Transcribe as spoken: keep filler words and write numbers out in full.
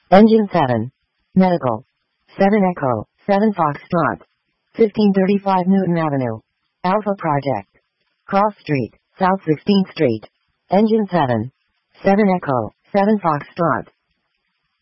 Engine seven. Medical. seven Echo, seven Foxtrot. fifteen thirty-five Newton Avenue. Alpha Project. Cross Street, South sixteenth Street. Engine seven. seven Echo, seven Foxtrot.